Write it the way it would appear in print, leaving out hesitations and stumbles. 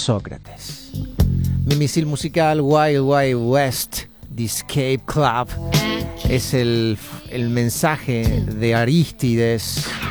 Sócrates. Mi misil musical Wild Wild West, The Escape Club, es el mensaje de Arístides